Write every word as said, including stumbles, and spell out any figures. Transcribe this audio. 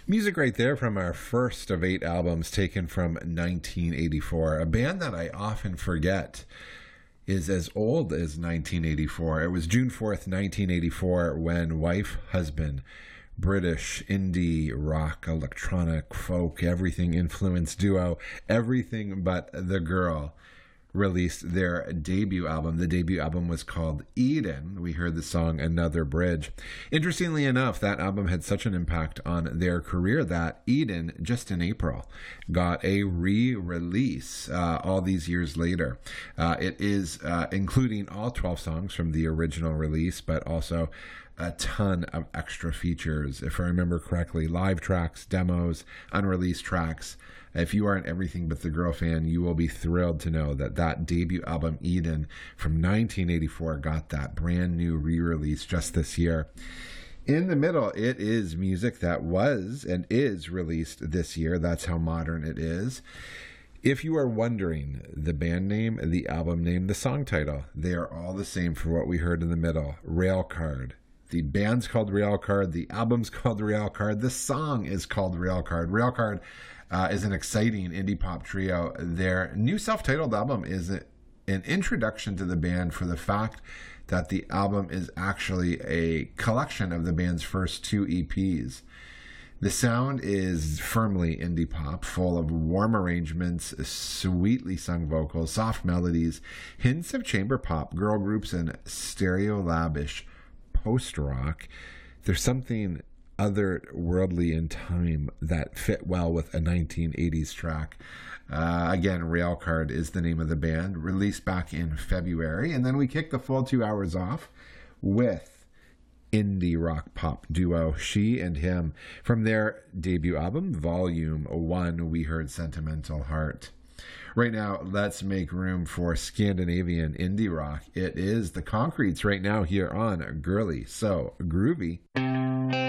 Music right there from our first of eight albums taken from nineteen eighty-four. A band that I often forget is as old as nineteen eighty-four. It was June fourth, nineteen eighty-four when Wife, Husband, British indie rock, electronic, folk, everything influenced duo, Everything But the Girl, released their debut album. The debut album was called Eden. We heard the song Another Bridge. Interestingly enough, that album had such an impact on their career that Eden, just in April, got a re-release uh, all these years later. Uh, it is uh, including all twelve songs from the original release, but also a ton of extra features. If I remember correctly, live tracks, demos, unreleased tracks. If you are an Everything But the Girl fan, you will be thrilled to know that that debut album, Eden, from nineteen eighty-four, got that brand new re-release just this year. In the middle, it is music that was and is released this year. That's how modern it is. If you are wondering, the band name, the album name, the song title, they are all the same for what we heard in the middle. Railcard. The band's called Railcard. The album's called Railcard. The song is called Railcard. Railcard uh, is an exciting indie pop trio. Their new self-titled album is a, an introduction to the band for the fact that the album is actually a collection of the band's first two E Ps. The sound is firmly indie pop, full of warm arrangements, sweetly sung vocals, soft melodies, hints of chamber pop, girl groups, and stereolab-ish post-rock. There's something otherworldly in time that fit well with a nineteen eighties track. Uh, again, Railcard is the name of the band, released back in February. And then we kick the full two hours off with indie rock pop duo She and Him. From their debut album, Volume one, we heard Sentimental Heart. Right now, let's make room for Scandinavian indie rock. It is the Concretes right now here on Girly So Groovy.